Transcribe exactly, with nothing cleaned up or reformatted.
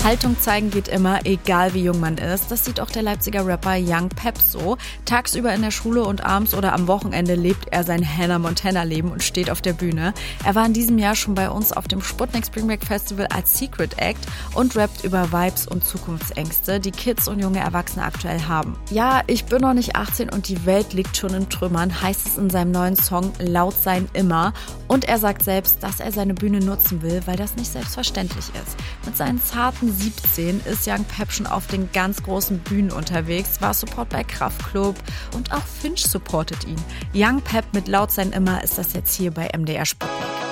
Haltung zeigen geht immer, egal wie jung man ist. Das sieht auch der Leipziger Rapper Young Pep so. Tagsüber in der Schule und abends oder am Wochenende lebt er sein Hannah Montana-Leben und steht auf der Bühne. Er war in diesem Jahr schon bei uns auf dem Sputnik Spring Break Festival als Secret Act und rappt über Vibes und Zukunftsängste, die Kids und junge Erwachsene aktuell haben. Ja, ich bin noch nicht achtzehn und die Welt liegt schon in Trümmern, heißt es in seinem neuen Song Laut sein immer. Und er sagt selbst, dass er seine Bühne nutzen will, weil das nicht selbstverständlich ist. Mit seinen zarten siebzehn ist Young Pep schon auf den ganz großen Bühnen unterwegs, war Support bei Kraftklub und auch Finch supportet ihn. Young Pep mit Laut sein immer ist das jetzt hier bei M D R Sputnik.